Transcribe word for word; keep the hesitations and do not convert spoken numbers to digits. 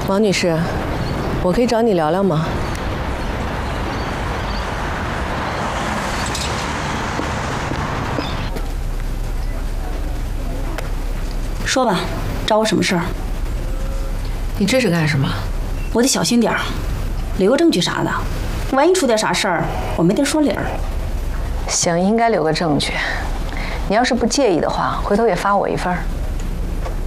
王女士，我可以找你聊聊吗？ 说吧，找我什么事儿？ 你这是干什么？ 我得小心点儿，留个证据啥的，万一出点啥事儿，我没得说理儿。 行，应该留个证据。你要是不介意的话，回头也发我一份儿。